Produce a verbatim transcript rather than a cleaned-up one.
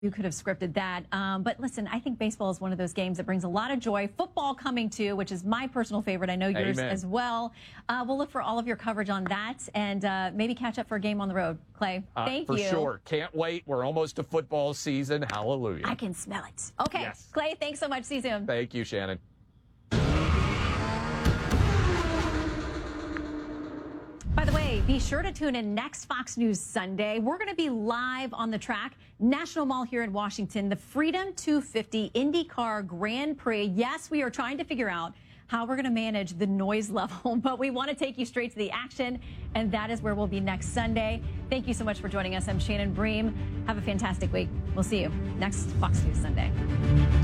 You could have scripted that. Um, but listen, I think baseball is one of those games that brings a lot of joy. Football coming too, which is my personal favorite. I know yours Amen. as well. Uh, we'll look for all of your coverage on that and uh, maybe catch up for a game on the road. Clay, thank uh, for you. For sure. Can't wait. We're almost to football season. Hallelujah. I can smell it. Okay. Yes. Clay, thanks so much. See you soon. Thank you, Shannon. By the way, be sure to tune in next Fox News Sunday. We're going to be live on the track, National Mall here in Washington, the Freedom two fifty IndyCar Grand Prix. Yes, we are trying to figure out how we're going to manage the noise level, but we want to take you straight to the action, and that is where we'll be next Sunday. Thank you so much for joining us. I'm Shannon Bream. Have a fantastic week. We'll see you next Fox News Sunday.